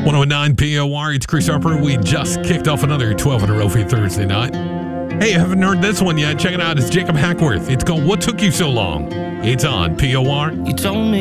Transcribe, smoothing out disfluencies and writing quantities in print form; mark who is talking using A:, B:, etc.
A: 109 POR, it's Chris Harper. We just kicked off another 12 in a row for you Thursday night. Hey, I haven't heard this one yet. Check it out. It's Jacob Hackworth. It's called What Took You So Long? It's on POR.
B: You told me